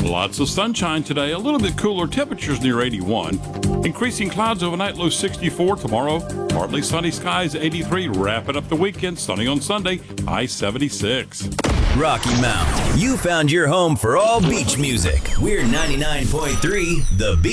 Lots of sunshine today, a little bit cooler, temperatures near 81. Increasing clouds overnight, low 64 tomorrow. Partly sunny skies, 83. Wrapping up the weekend, sunny on Sunday, high 76. Rocky Mount, you found your home for all beach music. We're 99.3 The Beach.